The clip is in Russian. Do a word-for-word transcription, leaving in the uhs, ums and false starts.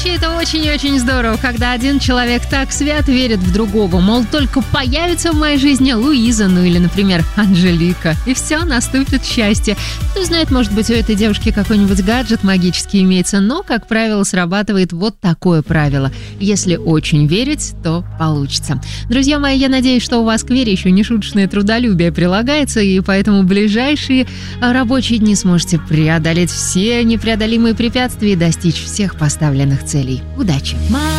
Вообще это очень и очень здорово, когда один человек так свято верит в другого, мол, только появится в моей жизни Луиза, ну или, например, Анжелика, и все, наступит счастье. Кто знает, может быть, у этой девушки какой-нибудь гаджет магический имеется, но, как правило, срабатывает вот такое правило. Если очень верить, то получится. Друзья мои, я надеюсь, что у вас к вере еще нешуточное трудолюбие прилагается, и поэтому в ближайшие рабочие дни сможете преодолеть все непреодолимые препятствия и достичь всех поставленных целей. Удачи!